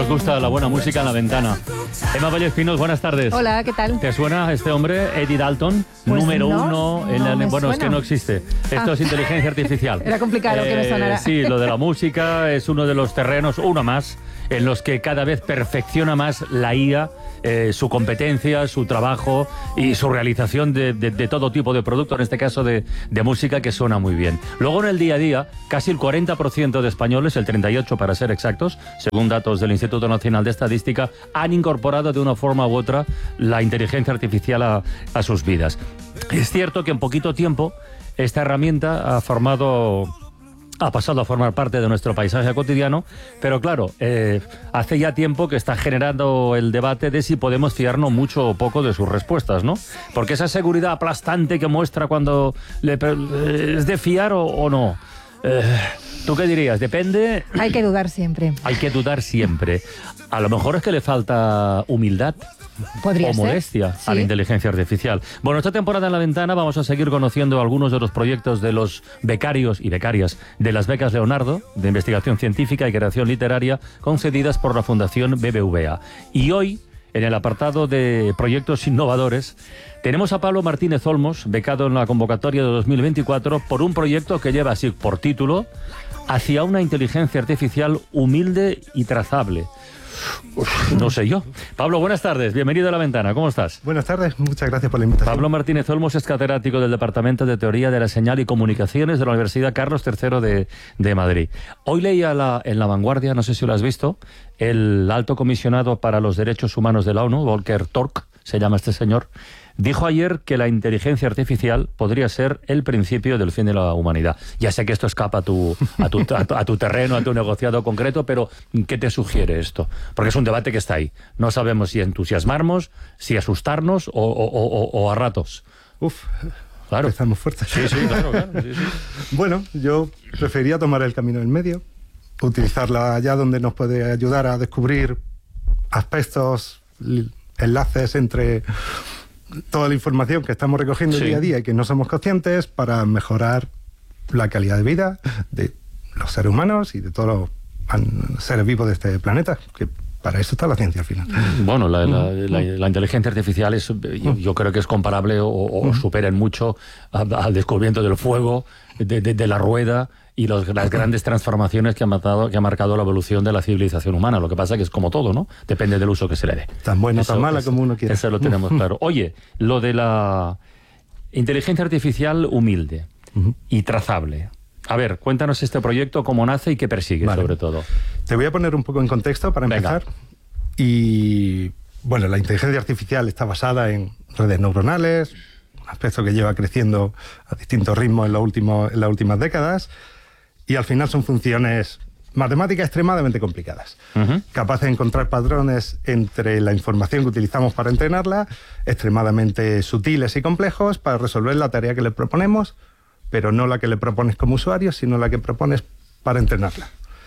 gusta la buena música en la ventana. Emma Vallespinos, buenas tardes. Hola, ¿qué tal? ¿Te suena este hombre, Eddie Dalton? Pues número no, uno en no bueno, suena. es que no existe. Esto es inteligencia artificial. Era complicado que me sonara. Sí, lo de la música es uno de los terrenos, uno más, en los que cada vez perfecciona más la IA, su competencia, su trabajo y su realización de todo tipo de producto, en este caso de música, que suena muy bien. Luego, en el día a día, casi el 40% de españoles, el 38% para ser exactos, según datos del Instituto Nacional de Estadística, han incorporado de una forma u otra la inteligencia artificial a sus vidas. Es cierto que en poquito tiempo esta herramienta ha pasado a formar parte de nuestro paisaje cotidiano, pero claro, hace ya tiempo que está generando el debate de si podemos fiarnos mucho o poco de sus respuestas, ¿no? Porque esa seguridad aplastante que muestra cuando es de fiar o no. ¿Tú qué dirías? ¿Depende? Hay que dudar siempre. Hay que dudar siempre. A lo mejor es que le falta humildad. Podría o ser. modestia Sí. a la inteligencia artificial. Bueno, esta temporada en La Ventana vamos a seguir conociendo algunos de los proyectos de los becarios y becarias de las becas Leonardo, de investigación científica y creación literaria, concedidas por la Fundación BBVA. Y hoy, en el apartado de proyectos innovadores, tenemos a Pablo Martínez Olmos, becado en la convocatoria de 2024, por un proyecto que lleva así por título Hacia una inteligencia artificial humilde y trazable. No sé yo. Pablo, buenas tardes. Bienvenido a La Ventana. ¿Cómo estás? Buenas tardes. Muchas gracias por la invitación. Pablo Martínez Olmos es catedrático del Departamento de Teoría de la Señal y Comunicaciones de la Universidad Carlos III de Madrid. Hoy leía en La Vanguardia, no sé si lo has visto, el alto comisionado para los derechos humanos de la ONU, Volker Turk, se llama este señor, dijo ayer que la inteligencia artificial podría ser el principio del fin de la humanidad. Ya sé que esto escapa a tu terreno, a tu negociado concreto, pero ¿qué te sugiere esto? Porque es un debate que está ahí. No sabemos si entusiasmarnos, si asustarnos o a ratos. Uf, claro. Empezamos fuertes. Sí, claro. Sí. Bueno, yo prefería tomar el camino del medio, utilizarla allá donde nos puede ayudar a descubrir aspectos, enlaces entre toda la información que estamos recogiendo día a día y que no somos conscientes, para mejorar la calidad de vida de los seres humanos y de todos los seres vivos de este planeta, que para eso está la ciencia al final. Bueno, la inteligencia artificial yo creo que es comparable o supera en mucho al descubrimiento del fuego, de la rueda y las grandes transformaciones que ha marcado la evolución de la civilización humana. Lo que pasa es que es como todo, ¿no? Depende del uso que se le dé. Tan buena o tan mala como uno quiera. Eso lo tenemos claro. Oye, lo de la inteligencia artificial humilde y trazable. A ver, cuéntanos este proyecto, cómo nace y qué persigue, sobre todo. Te voy a poner un poco en contexto para empezar. Y bueno, la inteligencia artificial está basada en redes neuronales, un aspecto que lleva creciendo a distintos ritmos en las últimas décadas, y al final son funciones matemáticas extremadamente complicadas, capaces de encontrar patrones entre la información que utilizamos para entrenarla, extremadamente sutiles y complejos para resolver la tarea que le proponemos, pero no la que le propones como usuario, sino la que propones para entrenarla.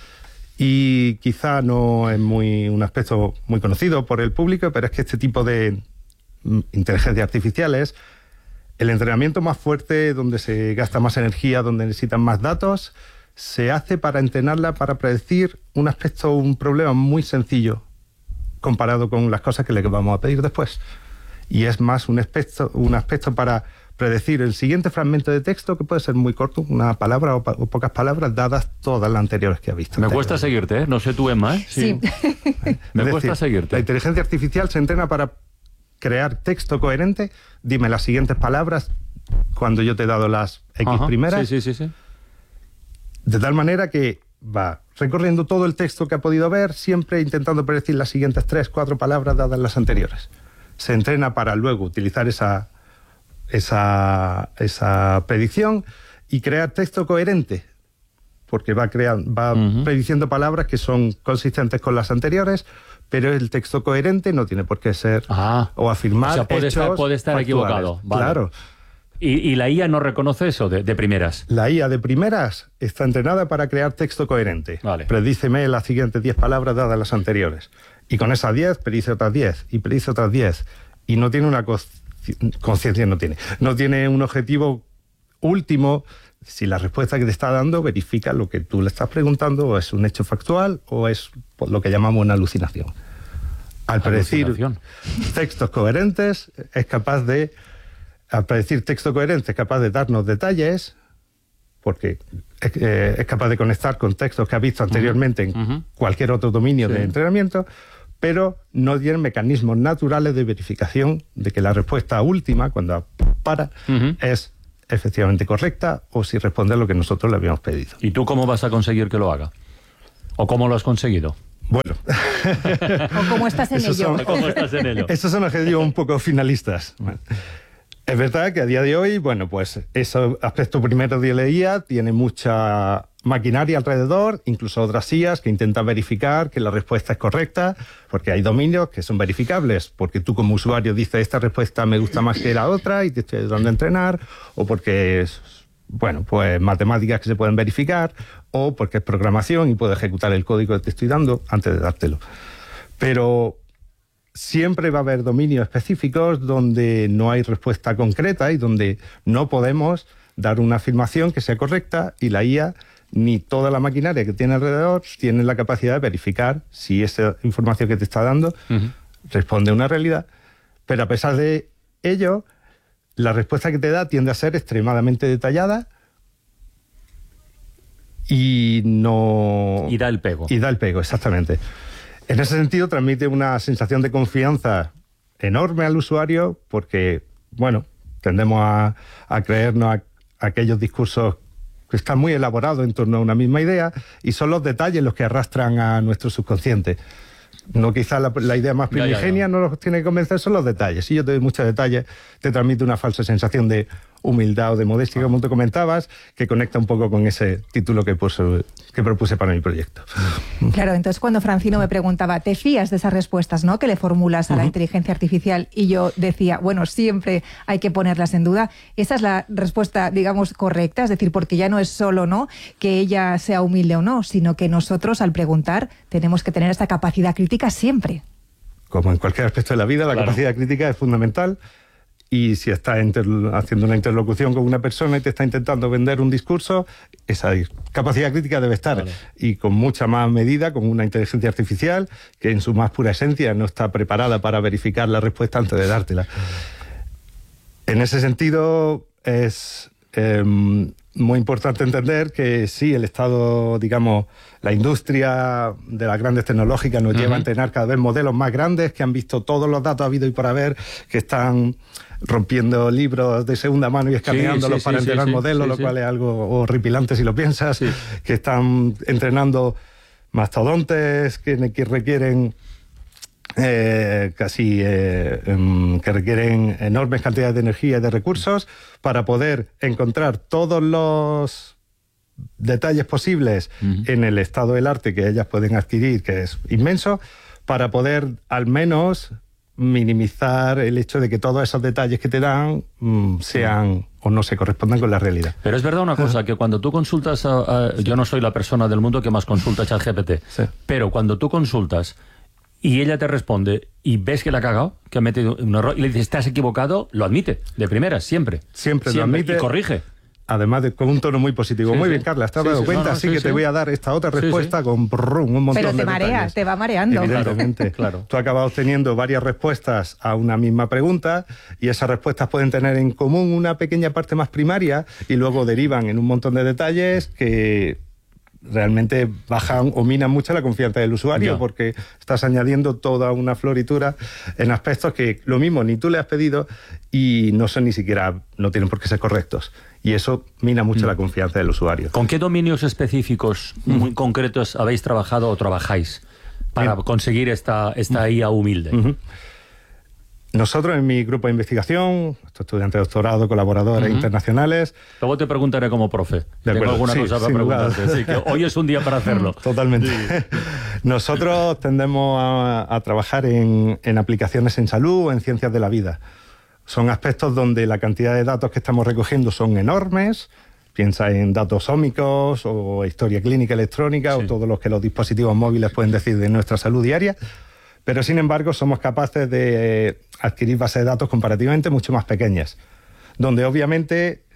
Y quizá no es un aspecto muy conocido por el público, pero es que este tipo de inteligencias artificiales, el entrenamiento más fuerte, donde se gasta más energía, donde necesitan más datos, se hace para entrenarla para predecir un problema muy sencillo comparado con las cosas que le vamos a pedir después. Y es más un aspecto para predecir el siguiente fragmento de texto, que puede ser muy corto, una palabra o pocas palabras, dadas todas las anteriores que ha visto. Me cuesta seguirte, ¿eh? No sé tú, Emma, ¿eh? Sí. Me cuesta seguirte. La inteligencia artificial se entrena para crear texto coherente. Dime las siguientes palabras cuando yo te he dado las X primeras. Sí. De tal manera que va recorriendo todo el texto que ha podido ver, siempre intentando predecir las siguientes 3, 4 palabras dadas las anteriores. Se entrena para luego utilizar esa predicción y crear texto coherente, porque va prediciendo palabras que son consistentes con las anteriores, pero el texto coherente no tiene por qué ser o afirmar. O sea, puede estar factuales. equivocado. Vale. Claro. ¿Y la IA no reconoce eso de primeras? La IA de primeras está entrenada para crear texto coherente. Vale. Predíceme las siguientes 10 palabras dadas las anteriores. Y con esas 10 predice otras 10 y predice otras 10. Y no tiene una conciencia, no tiene un objetivo último. Si la respuesta que te está dando verifica lo que tú le estás preguntando, o es un hecho factual o es lo que llamamos una alucinación. Al predecir textos coherentes, es capaz de darnos detalles, porque es capaz de conectar con textos que ha visto anteriormente en cualquier otro dominio de entrenamiento, pero no tiene mecanismos naturales de verificación de que la respuesta última, cuando para, es efectivamente correcta o si responde a lo que nosotros le habíamos pedido. ¿Y tú cómo vas a conseguir que lo haga? ¿O cómo lo has conseguido? Bueno. ¿O cómo estás en ello? Esos son objetivos un poco finalistas. Bueno. Es verdad que a día de hoy, bueno, pues ese aspecto primero de la IA tiene mucha maquinaria alrededor, incluso otras IAs que intentan verificar que la respuesta es correcta, porque hay dominios que son verificables, porque tú como usuario dices esta respuesta me gusta más que la otra y te estoy ayudando a entrenar, o porque es, bueno, pues matemáticas que se pueden verificar, o porque es programación y puedo ejecutar el código que te estoy dando antes de dártelo. Pero siempre va a haber dominios específicos donde no hay respuesta concreta y donde no podemos dar una afirmación que sea correcta y la IA ni toda la maquinaria que tiene alrededor tiene la capacidad de verificar si esa información que te está dando responde a una realidad. Pero a pesar de ello, la respuesta que te da tiende a ser extremadamente detallada y no... Y da el pego. Y da el pego, exactamente. En ese sentido, transmite una sensación de confianza enorme al usuario porque, bueno, tendemos a creernos aquellos discursos que están muy elaborados en torno a una misma idea y son los detalles los que arrastran a nuestro subconsciente. No, quizá la idea más primigenia no nos tiene que convencer, son los detalles. Si yo te doy muchos detalles, te transmite una falsa sensación de humildad o de modestia, como tú comentabas, que conecta un poco con ese título que propuse para mi proyecto. Claro, entonces cuando Francino me preguntaba, ¿te fías de esas respuestas, ¿no?, que le formulas a la inteligencia artificial? Y yo decía, bueno, siempre hay que ponerlas en duda. Esa es la respuesta, digamos, correcta, es decir, porque ya no es solo, ¿no?, que ella sea humilde o no, sino que nosotros, al preguntar, tenemos que tener esta capacidad crítica siempre. Como en cualquier aspecto de la vida, la capacidad crítica es fundamental. Y si estás haciendo una interlocución con una persona y te está intentando vender un discurso, esa capacidad crítica debe estar. Y con mucha más medida, con una inteligencia artificial que en su más pura esencia no está preparada para verificar la respuesta antes de dártela. En ese sentido, es muy importante entender que sí, el Estado, digamos, la industria de las grandes tecnológicas nos lleva a entrenar cada vez modelos más grandes que han visto todos los datos habido y por haber, que están rompiendo libros de segunda mano y escaneándolos para entrenar modelos, lo cual es algo horripilante si lo piensas, que están entrenando mastodontes que requieren que requieren enormes cantidades de energía y de recursos para poder encontrar todos los detalles posibles en el estado del arte que ellas pueden adquirir, que es inmenso, para poder al menos minimizar el hecho de que todos esos detalles que te dan sean o no se correspondan con la realidad. Pero es verdad una cosa, que cuando tú consultas yo no soy la persona del mundo que más consulta ChatGPT, pero cuando tú consultas y ella te responde y ves que la ha cagado, que ha metido un error, y le dices, ¿estás equivocado?, lo admite, de primeras, siempre. Siempre lo admite. Y corrige. Además, con un tono muy positivo. Muy bien, Carla, ¿te has dado cuenta? Así que te voy a dar esta otra respuesta con un montón de detalles. Pero te mareas, te va mareando. Evidentemente. Claro. Tú acabas teniendo varias respuestas a una misma pregunta y esas respuestas pueden tener en común una pequeña parte más primaria y luego derivan en un montón de detalles que realmente bajan o minan mucho la confianza del usuario porque estás añadiendo toda una floritura en aspectos que lo mismo ni tú le has pedido y no son ni siquiera, no tienen por qué ser correctos. Y eso mina mucho la confianza del usuario. ¿Con qué dominios específicos muy concretos habéis trabajado o trabajáis para conseguir esta IA humilde? Nosotros en mi grupo de investigación, estudiantes de doctorado, colaboradores internacionales... Luego te preguntaré como profe. Tengo alguna cosa para preguntarte. Así que hoy es un día para hacerlo. Totalmente. Nosotros tendemos a trabajar en aplicaciones en salud o en ciencias de la vida. Son aspectos donde la cantidad de datos que estamos recogiendo son enormes. Piensa en datos ómicos o historia clínica electrónica o todo lo que los dispositivos móviles pueden decir de nuestra salud diaria. Pero, sin embargo, somos capaces de adquirir bases de datos comparativamente mucho más pequeñas, donde obviamente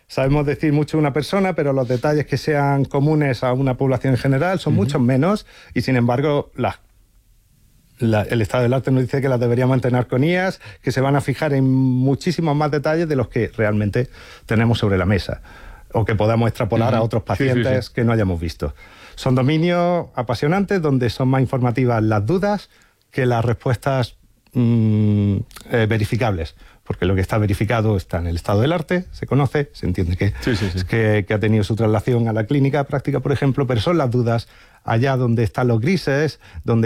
sabemos decir mucho de una persona, pero los detalles que sean comunes a una población en general son muchos menos, y sin embargo el estado del arte nos dice que las deberíamos mantener con IAS, que se van a fijar en muchísimos más detalles de los que realmente tenemos sobre la mesa, o que podamos extrapolar a otros pacientes que no hayamos visto. Son dominios apasionantes donde son más informativas las dudas que las respuestas verificables, porque lo que está verificado está en el estado del arte, se conoce, se entiende que ha tenido su traslación a la clínica práctica, por ejemplo, pero son las dudas allá donde están los grises, donde